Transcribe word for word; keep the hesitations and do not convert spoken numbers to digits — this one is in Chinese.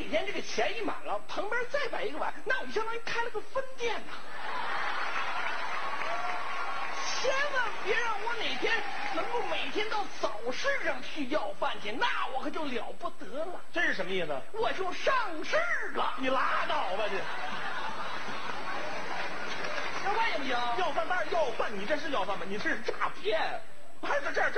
天这个钱一满了，旁边再摆一个碗，那我们相当于开了个分店呐。千万别让我哪天能够每天到早市上去要饭去，那我可就了不得了。 这是什么意思？ 我就上市了。 你拉倒吧你！ 要饭也不行。 要饭当然要饭，你这是要饭吗？你这是诈骗。还是这样这样。